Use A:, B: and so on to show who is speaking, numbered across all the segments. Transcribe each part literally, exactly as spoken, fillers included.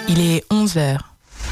A: Il est onze heures.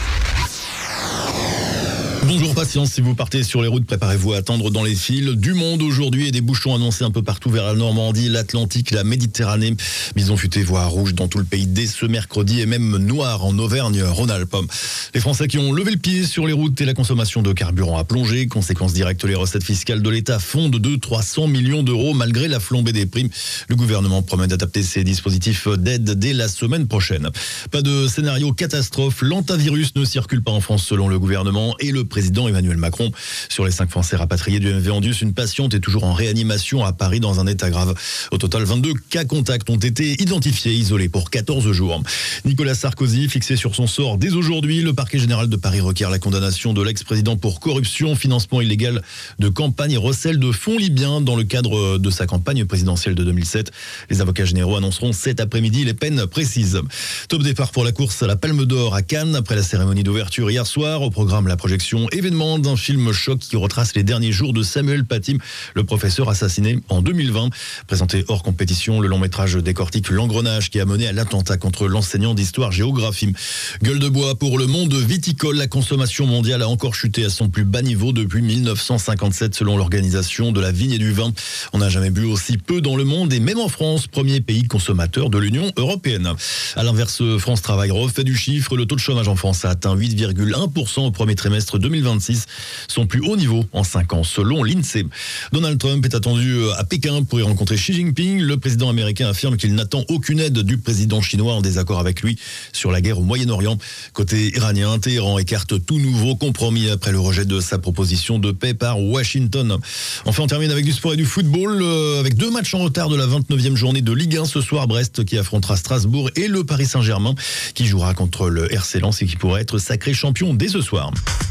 B: Bonjour, patience, si vous partez sur les routes, préparez-vous à attendre dans les files. Du monde aujourd'hui et des bouchons annoncés un peu partout vers la Normandie, l'Atlantique, la Méditerranée. Bison futé, voire rouge dans tout le pays dès ce mercredi et même noir en Auvergne-Rhône-Alpes. Les Français qui ont levé le pied sur les routes et la consommation de carburant a plongé. Conséquence directe, les recettes fiscales de l'État fondent de trois cents millions d'euros malgré la flambée des primes. Le gouvernement promet d'adapter ses dispositifs d'aide dès la semaine prochaine. Pas de scénario catastrophe, l'antavirus ne circule pas en France selon le gouvernement et le président Emmanuel Macron. Sur les cinq Français rapatriés du M V Andus, une patiente est toujours en réanimation à Paris dans un état grave. Au total, vingt-deux cas contacts ont été identifiés et isolés pour quatorze jours. Nicolas Sarkozy, fixé sur son sort dès aujourd'hui, le parquet général de Paris requiert la condamnation de l'ex-président pour corruption, financement illégal de campagne et recel de fonds libyens dans le cadre de sa campagne présidentielle de deux mille sept. Les avocats généraux annonceront cet après-midi les peines précises. Top départ pour la course à la Palme d'Or à Cannes après la cérémonie d'ouverture hier soir. Au programme, la projection événement d'un film choc qui retrace les derniers jours de Samuel Paty, le professeur assassiné en deux mille vingt. Présenté hors compétition, le long métrage décortique l'engrenage qui a mené à l'attentat contre l'enseignant d'histoire-géographie. Gueule de bois pour le monde viticole. La consommation mondiale a encore chuté à son plus bas niveau depuis mille neuf cent cinquante-sept selon l'organisation de la vigne et du vin. On n'a jamais bu aussi peu dans le monde et même en France, premier pays consommateur de l'Union européenne. À l'inverse, France Travail refait du chiffre. Le taux de chômage en France a atteint huit virgule un pour cent au premier trimestre deux mille vingt-six, son plus haut niveau en cinq ans selon l'INSEE. Donald Trump est attendu à Pékin pour y rencontrer Xi Jinping. Le président américain affirme qu'il n'attend aucune aide du président chinois en désaccord avec lui sur la guerre au Moyen-Orient. Côté iranien, Téhéran écarte tout nouveau compromis après le rejet de sa proposition de paix par Washington. Enfin, on termine avec du sport et du football, euh, avec deux matchs en retard de la vingt-neuvième journée de Ligue un ce soir. Brest qui affrontera Strasbourg et le Paris Saint-Germain qui jouera contre le R C Lens et qui pourrait être sacré champion dès ce soir.